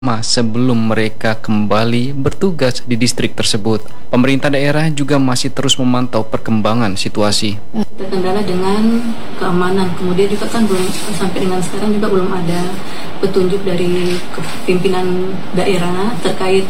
sebelum mereka kembali bertugas di distrik tersebut. Pemerintah daerah juga masih terus memantau perkembangan situasi. Terkendala dengan keamanan, kemudian juga kan belum sampai dengan sekarang juga belum ada petunjuk dari pimpinan daerah terkait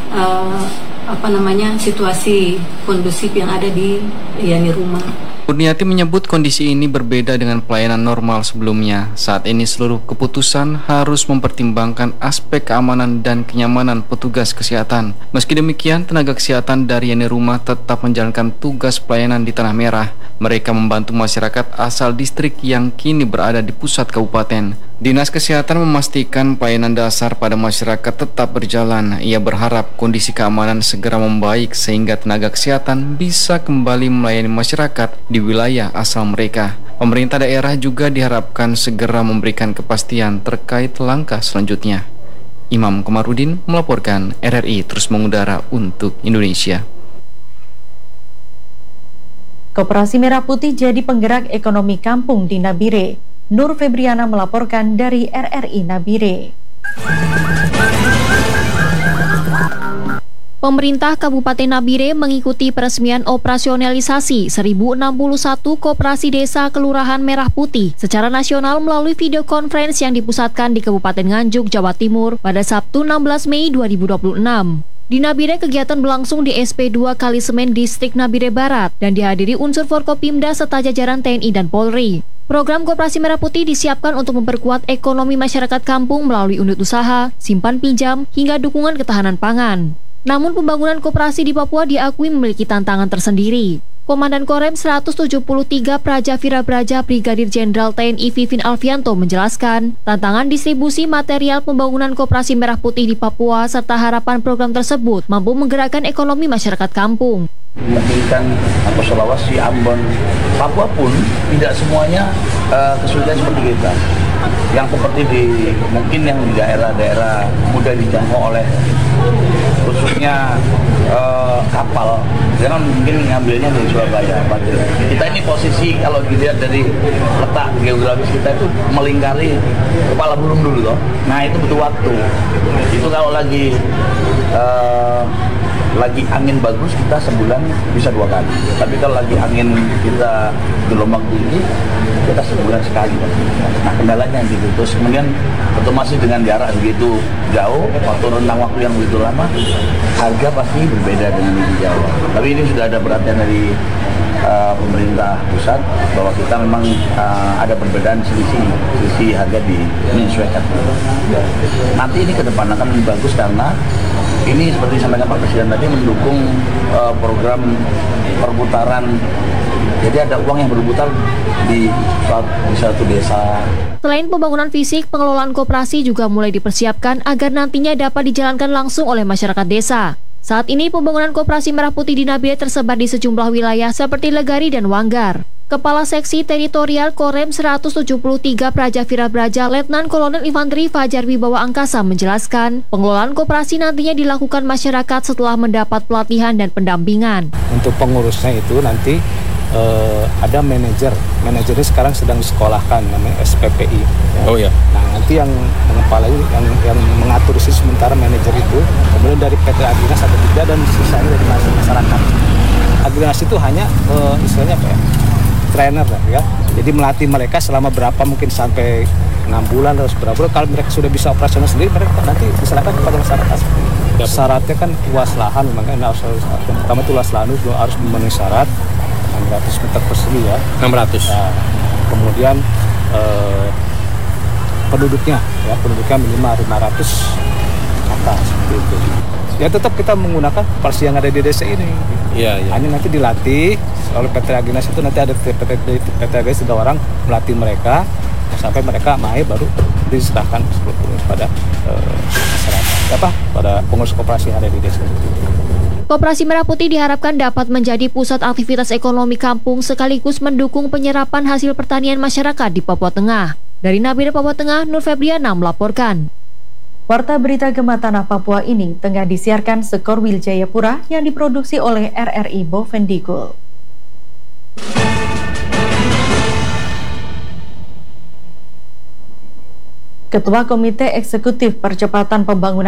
situasi kondusif yang ada di rumah. Kurniati menyebut kondisi ini berbeda dengan pelayanan normal sebelumnya. Saat ini seluruh keputusan harus mempertimbangkan aspek keamanan dan kenyamanan petugas kesehatan. Meski demikian, tenaga kesehatan dari Yani Rumah tetap menjalankan tugas pelayanan di Tanah Merah. Mereka membantu masyarakat asal distrik yang kini berada di pusat kabupaten. Dinas Kesehatan memastikan pelayanan dasar pada masyarakat tetap berjalan. Ia berharap kondisi keamanan segera membaik sehingga tenaga kesehatan bisa kembali melayani masyarakat di wilayah asal mereka. Pemerintah daerah juga diharapkan segera memberikan kepastian terkait langkah selanjutnya. Imam Komarudin melaporkan, RRI terus mengudara untuk Indonesia. Koperasi Merah Putih jadi penggerak ekonomi kampung di Nabire. Nur Febriana melaporkan dari RRI Nabire. Pemerintah Kabupaten Nabire mengikuti peresmian operasionalisasi 1061 Koperasi Desa Kelurahan Merah Putih secara nasional melalui video conference yang dipusatkan di Kabupaten Nganjuk, Jawa Timur pada Sabtu 16 Mei 2026. Di Nabire, kegiatan berlangsung di SP2 Kalisemen Distrik Nabire Barat dan dihadiri unsur Forkopimda serta jajaran TNI dan Polri. Program Koperasi Merah Putih disiapkan untuk memperkuat ekonomi masyarakat kampung melalui unit usaha, simpan pinjam, hingga dukungan ketahanan pangan. Namun pembangunan koperasi di Papua diakui memiliki tantangan tersendiri. Komandan Korem 173 Praja Virabraja Brigadir Jenderal TNI Vivin Alfianto menjelaskan, tantangan distribusi material pembangunan Koperasi Merah Putih di Papua serta harapan program tersebut mampu menggerakkan ekonomi masyarakat kampung. Memungkinkan Sulawesi, Ambon, Papua pun tidak semuanya kesulitan seperti kita. Yang seperti mungkin yang di daerah-daerah mudah dijangkau oleh khususnya kapal, jangan mungkin ngambilnya dari Surabaya. Kita ini posisi kalau dilihat dari letak geografis kita itu melingkari kepala burung dulu loh. Nah itu butuh waktu. Itu kalau lagi angin bagus kita sebulan bisa 2 kali. Tapi kalau lagi angin kita gelombang tinggi kita sebulan sekali. Nah kendalanya gitu. Terus kemudian otomatis dengan jarak begitu jauh, rentang waktu yang begitu lama, harga pasti berbeda dengan di Jawa. Tapi ini sudah ada perhatian dari pemerintah pusat bahwa kita memang ada perbedaan selisih harga menyesuaikan. Nanti ini ke depan akan lebih bagus karena ini seperti disampaikan Pak Presiden tadi mendukung program perputaran. Jadi ada uang yang berputar di satu desa. Selain pembangunan fisik, pengelolaan koperasi juga mulai dipersiapkan agar nantinya dapat dijalankan langsung oleh masyarakat desa. Saat ini pembangunan Koperasi Merah Putih di Nabire tersebar di sejumlah wilayah seperti Legari dan Wanggar. Kepala Seksi Teritorial Korem 173 Praja Virabraja Letnan Kolonel Infanteri Fajar Wibawa Angkasa menjelaskan, pengelolaan koperasi nantinya dilakukan masyarakat setelah mendapat pelatihan dan pendampingan. Untuk pengurusnya itu nanti ada manajernya sekarang sedang disekolahkan, namanya SPPI. Ya. Oh ya. Nah nanti yang mengepalai, yang mengatur sementara manajer itu, kemudian dari PT Agrinas ada 3 dan sisanya dari masyarakat. Agrinas itu hanya istilahnya apa ya? Trainer ya. Jadi melatih mereka selama berapa, mungkin sampai 6 bulan atau berapa bulan. Kalau mereka sudah bisa operasional sendiri, mereka nanti diserahkan kepada masyarakat. Syaratnya kan luas lahan, makanya pertama itu luas lahan itu harus memenuhi syarat 600 meter persegi ya. 600. Nah, kemudian penduduknya minimal 500 kakak seperti itu. Ya tetap kita menggunakan koperasi yang ada di desa ini. Iya. Hanya nanti dilatih oleh PT Agrinas itu, nanti ada PT Agrinas 3 orang melatih mereka sampai mereka mahir baru diserahkan kepada masyarakat, pada pengurus koperasi yang ada di desa. Koperasi Merah Putih diharapkan dapat menjadi pusat aktivitas ekonomi kampung sekaligus mendukung penyerapan hasil pertanian masyarakat di Papua Tengah. Dari Nabire, Papua Tengah, Nur Febriana melaporkan. Warta berita Gema Tanah Papua ini tengah disiarkan Sekor Wiljayapura yang diproduksi oleh RRI Bovendigul. Ketua Komite Eksekutif Percepatan Pembangunan